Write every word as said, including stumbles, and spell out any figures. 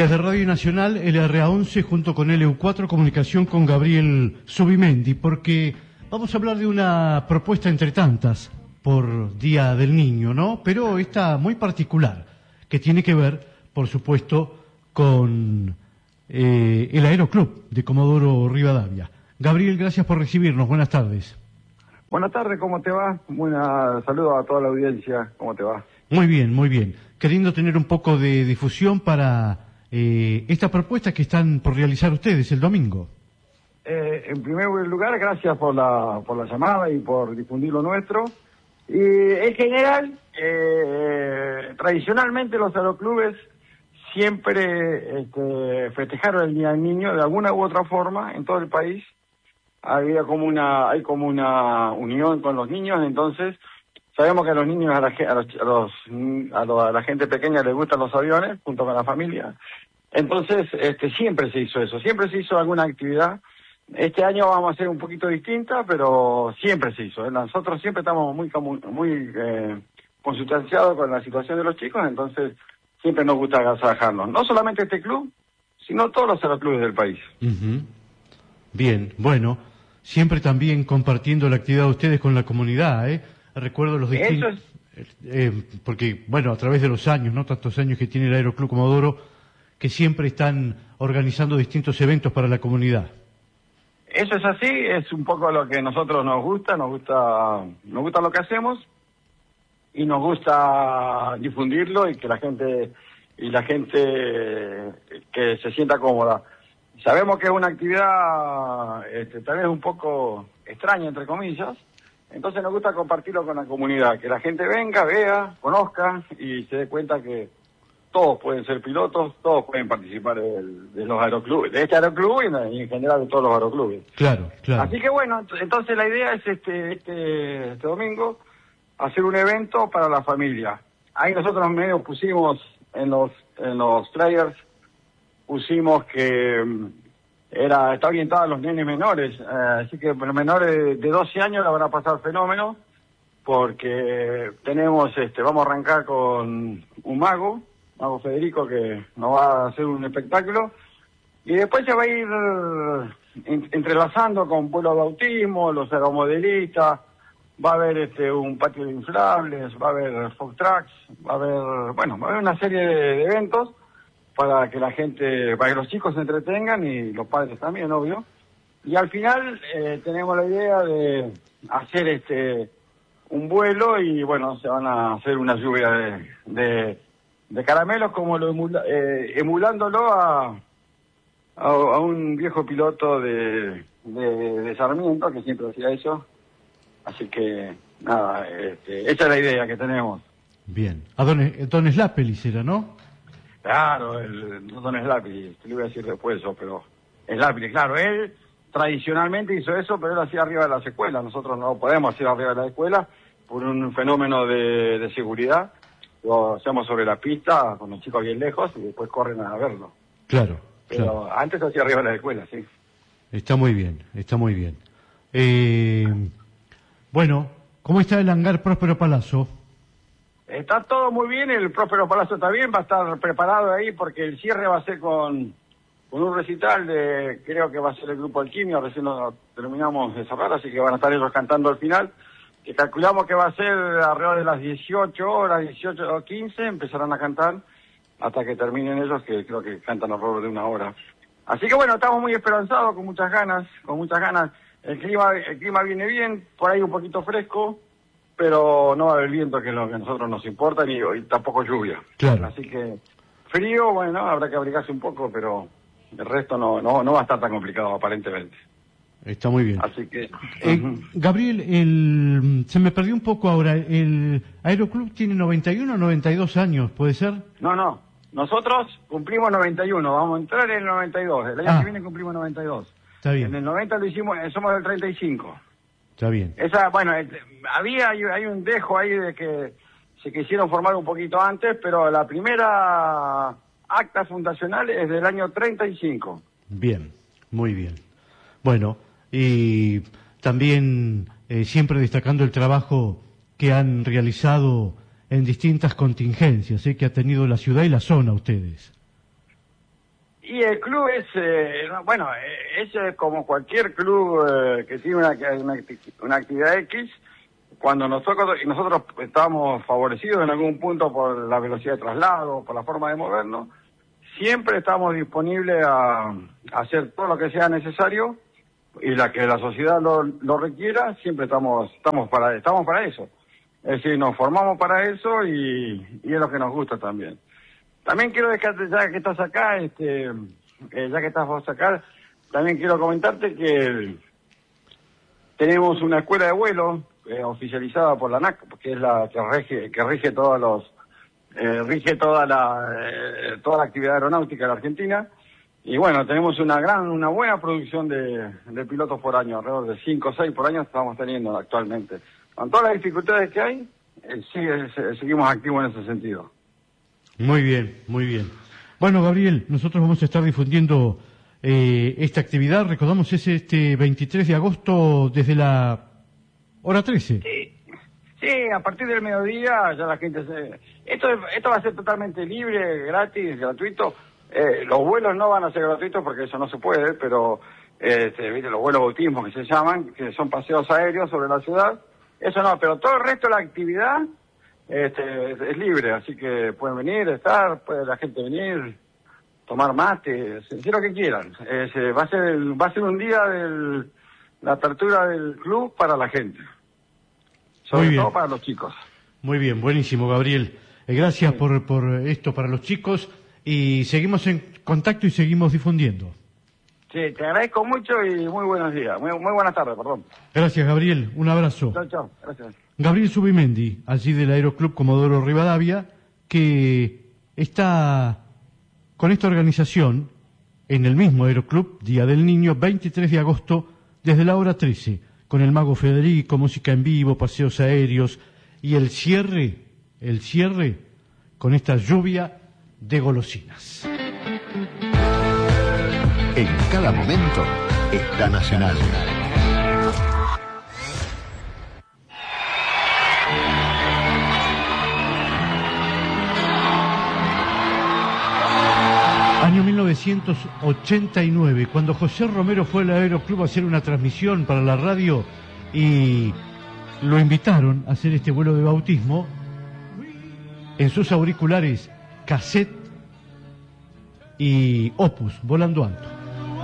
Desde Radio Nacional, L R A once junto con L U cuatro, comunicación con Gabriel Subimendi, porque vamos a hablar de una propuesta entre tantas por Día del Niño, ¿no? Pero esta muy particular, que tiene que ver, por supuesto, con eh, el Aeroclub de Comodoro Rivadavia. Gabriel, gracias por recibirnos. Buenas tardes. Buenas tardes, ¿cómo te va? Buena saludo a toda la audiencia, ¿cómo te va? Muy bien, muy bien. Queriendo tener un poco de difusión para eh, esta propuesta que están por realizar ustedes el domingo. Eh, en primer lugar, gracias por la por la llamada y por difundir lo nuestro. Y en general, eh, tradicionalmente los aeroclubes siempre este, festejaron el Día del Niño de alguna u otra forma en todo el país. Había como una, hay como una unión con los niños, entonces sabemos que a los niños, a la, a los, a los, a, los, a la gente pequeña les gustan los aviones, junto con la familia. Entonces, este, siempre se hizo eso, siempre se hizo alguna actividad. Este año vamos a hacer un poquito distinta, pero siempre se hizo. Nosotros siempre estamos muy, muy eh, consustanciados con la situación de los chicos, entonces siempre nos gusta agasajarnos. No solamente este club, sino todos los aeroclubes del país. Uh-huh. Bien, bueno, siempre también compartiendo la actividad de ustedes con la comunidad, ¿eh? Recuerdo los distintos... Es... Eh, porque, bueno, a través de los años, ¿no? Tantos años que tiene el Aeroclub Comodoro, que siempre están organizando distintos eventos para la comunidad. Eso es así, es un poco lo que a nosotros nos gusta, nos gusta, nos gusta lo que hacemos y nos gusta difundirlo y que la gente, y la gente que se sienta cómoda. Sabemos que es una actividad este, tal vez un poco extraña, entre comillas, entonces nos gusta compartirlo con la comunidad, que la gente venga, vea, conozca y se dé cuenta que todos pueden ser pilotos, todos pueden participar de, de los aeroclubes, de este aeroclub y en general de todos los aeroclubes. Claro, claro. Así que bueno, entonces la idea es este, este, este domingo hacer un evento para la familia. Ahí nosotros medio pusimos en los, en los flyers, pusimos que era está orientada a los nenes menores, eh, así que los menores de, de doce años la van a pasar fenómeno, porque tenemos, este, vamos a arrancar con un mago, Mago Federico, que nos va a hacer un espectáculo, y después se va a ir en, entrelazando con vuelo de bautismo, los aeromodelistas, va a haber este un patio de inflables, va a haber food trucks, va a haber, bueno, va a haber una serie de, de eventos para que la gente, para que los chicos se entretengan y los padres también, obvio. Y al final eh, tenemos la idea de hacer este un vuelo y bueno, se van a hacer una lluvia de, de, de caramelos como lo emula, eh, emulándolo a, a a un viejo piloto de, de, de Sarmiento que siempre hacía eso. Así que nada, este, esa es la idea que tenemos. Bien. A Don, Don Slapelis era, ¿no? Claro, el Don Slapelis, te lo voy a decir después eso, pero Slapelis, claro, él tradicionalmente hizo eso, pero él hacía arriba de las escuelas, nosotros no lo podemos hacer arriba de la escuela por un fenómeno de, de seguridad, lo hacemos sobre la pista con los chicos bien lejos y después corren a verlo. Claro, pero claro. Antes lo hacía arriba de la escuela, sí. Está muy bien, está muy bien. Eh, bueno, ¿cómo está el hangar Próspero Palazzo? Está todo muy bien, el Próspero Palazzo también va a estar preparado ahí porque el cierre va a ser con, con un recital de, creo que va a ser el grupo Alquimia, recién lo terminamos de cerrar, así que van a estar ellos cantando al final, que calculamos que va a ser alrededor de las dieciocho horas, dieciocho o quince, empezarán a cantar hasta que terminen ellos, que creo que cantan alrededor de una hora. Así que bueno, estamos muy esperanzados, con muchas ganas, con muchas ganas. El clima, el clima viene bien, por ahí un poquito fresco, pero no va a haber viento, que es lo que a nosotros nos importa, ni y tampoco lluvia. Claro. Así que frío, bueno, habrá que abrigarse un poco, pero el resto no no no va a estar tan complicado, aparentemente. Está muy bien. Así que... Eh, uh-huh. Gabriel, el, se me perdió un poco ahora, ¿el Aeroclub tiene noventa y uno o noventa y dos años, puede ser? No, no, nosotros cumplimos noventa y uno, vamos a entrar en el noventa y dos, el año ah. que viene cumplimos noventa y dos. Está bien. En el noventa lo hicimos, somos del treinta y cinco. Está bien. Esa, bueno, había hay, hay un dejo ahí de que se quisieron formar un poquito antes, pero la primera acta fundacional es del año treinta y cinco. Bien, muy bien. Bueno, y también eh, siempre destacando el trabajo que han realizado en distintas contingencias, ¿eh? Que ha tenido la ciudad y la zona ustedes. Y el club es, eh, no, bueno, eh, es eh, como cualquier club eh, que tiene una, una, una actividad X. Cuando nosotros, y nosotros estábamos favorecidos en algún punto por la velocidad de traslado, por la forma de movernos, siempre estamos disponibles a, a hacer todo lo que sea necesario y la que la sociedad lo, lo requiera, siempre estamos estamos para estamos para eso. Es decir, nos formamos para eso y, y es lo que nos gusta también. También quiero dejarte, ya que estás acá, este, eh, ya que estás vos acá, también quiero comentarte que tenemos una escuela de vuelo eh, oficializada por la ANAC, que es la que rige, que rige todos los, eh, rige toda la, eh, toda la actividad aeronáutica de la Argentina. Y bueno, tenemos una gran, una buena producción de, de pilotos por año, alrededor de cinco o seis por año estamos teniendo actualmente. Con todas las dificultades que hay, eh, sigue, se, seguimos activos en ese sentido. Muy bien, muy bien. Bueno, Gabriel, nosotros vamos a estar difundiendo eh, esta actividad. Recordamos, es este veintitrés de agosto desde la hora trece. Sí, sí, a partir del mediodía ya la gente se... Esto, esto va a ser totalmente libre, gratis, gratuito. Eh, los vuelos no van a ser gratuitos porque eso no se puede, pero este, ¿viste? Los vuelos bautismo que se llaman, que son paseos aéreos sobre la ciudad, eso no, pero todo el resto de la actividad este, es, es libre, así que pueden venir, estar, puede la gente venir, tomar mate, hacer lo que quieran. Es, eh, va a ser el, va a ser un día de la apertura del club para la gente, sobre todo para los chicos. Muy bien, buenísimo, Gabriel. Eh, gracias sí. por, por esto para los chicos. Y seguimos en contacto y seguimos difundiendo. Sí, te agradezco mucho y muy buenos días, muy, muy buenas tardes, perdón. Gracias, Gabriel, un abrazo. Chao, chao, gracias. Gabriel Subimendi, allí del Aeroclub Comodoro Rivadavia, que está con esta organización en el mismo Aeroclub, Día del Niño, veintitrés de agosto, desde la hora trece, con el Mago Federico, música en vivo, paseos aéreos y el cierre, el cierre con esta lluvia de golosinas. En cada momento está Nacional. Año mil novecientos ochenta y nueve, cuando José Romero fue al Aeroclub a hacer una transmisión para la radio y lo invitaron a hacer este vuelo de bautismo, en sus auriculares cassette y Opus, volando alto.